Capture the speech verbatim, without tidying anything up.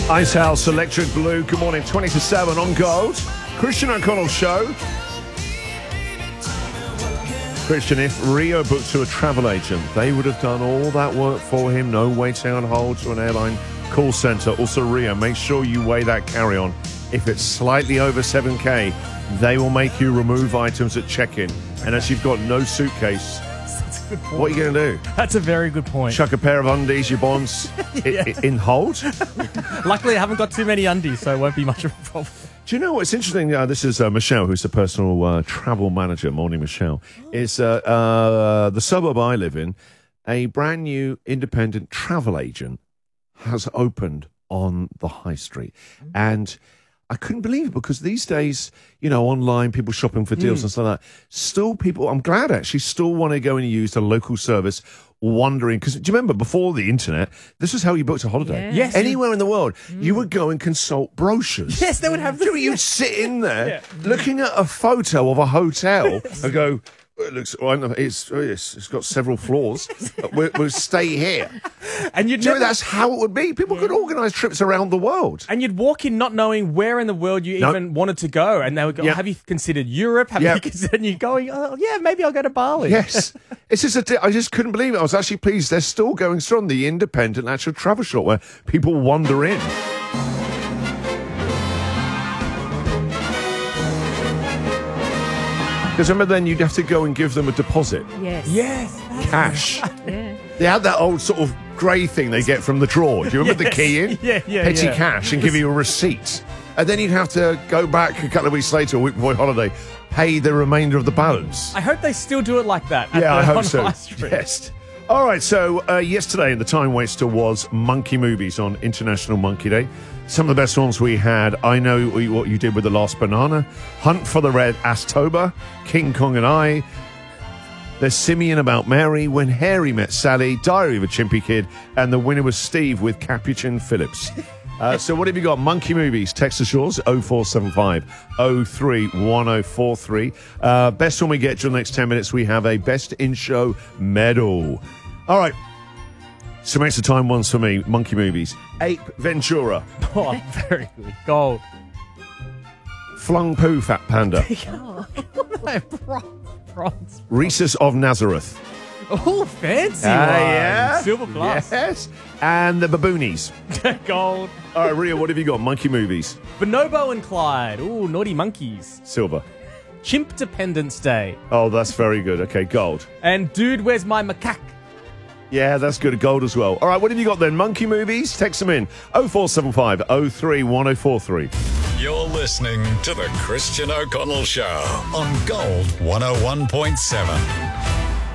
Icehouse, Electric Blue. Good morning, twenty to seven on Gold. Christian O'Connell Show. Christian, if Rio booked to a travel agent, they would have done all that work for him. No waiting on hold to an airline call centre. Also, Rio, make sure you weigh that carry-on. If it's slightly over seven K, they will make you remove items at check-in. And as you've got no suitcase, Good point. what are you going to do? That's a very good point. Chuck a pair of undies, your bonds, Yeah. i- i- in hold? Luckily, I haven't got too many undies, so it won't be much of a problem. Do you know what's interesting? Uh, this is uh, Michelle, who's the personal uh, travel manager. Morning, Michelle. Is uh, uh, the suburb I live in, a brand new independent travel agent has opened on the high street. And I couldn't believe it because these days, you know, online, people shopping for deals Mm. and stuff like that. Still people, I'm glad actually, still want to go and use the local service, wondering, because do you remember before the internet, this is how you booked a holiday. Yeah. Yes. Anywhere in the world, you would go and consult brochures. Yes, they would have Do you the... know, you'd sit in there Yeah. looking at a photo of a hotel and go, it looks, oh, I know, it's, oh, yes, it's got several floors. we'll, we'll stay here. And you'd Do you never... know that's how it would be? People could organise trips around the world. And you'd walk in not knowing where in the world you Nope. even wanted to go. And they would go, Yep. have you considered Europe? Have Yep. you considered... And you're going, oh, yeah, maybe I'll go to Bali. Yes. It's just a di- I just couldn't believe it. I was actually pleased. They're still going strong. The independent actual travel shop where people wander in. Because remember then you'd have to go and give them a deposit. Yes. Yes. Cash. Yeah. They had that old sort of grey thing they get from the drawer. Do you remember Yes. the key in? Yeah, yeah, Petty yeah. cash and give you a receipt. And then you'd have to go back a couple of weeks later, a week before holiday, pay the remainder of the balance. I hope they still do it like that. At Yeah, the, I hope on so. High Street. Yes. All right, so uh, yesterday the time waster was Monkey Movies on International Monkey Day. Some of the best ones we had, I Know What You Did with the Last Banana, Hunt for the Red Astober, King Kong and I, There's Simeon About Mary, When Harry Met Sally, Diary of a Chimpy Kid, and the winner was Steve with Capuchin Phillips. Uh, so what have you got? Monkey Movies. Text us yours, oh four seven five oh three one oh four three. Uh, best one we get during the next ten minutes, we have a Best in Show medal. All right. So makes the time ones for me. Monkey Movies. Ape Ventura. Oh, very good. Gold. Flung Poo Fat Panda. Bronze. Rhesus of Nazareth. Oh, fancy Ah, one. yeah. Silver plus. Yes. And the Baboonies. Gold. All right, Ria, what have you got? Monkey Movies. Bonobo and Clyde. Ooh, Naughty Monkeys. Silver. Chimp Dependence Day. Oh, that's very good. Okay, gold. And Dude, Where's My Macaque? Yeah, that's good. Gold as well. All right, what have you got then? Monkey Movies? Text them in. oh four seven five oh three one oh four three. You're listening to The Christian O'Connell Show on Gold one oh one point seven.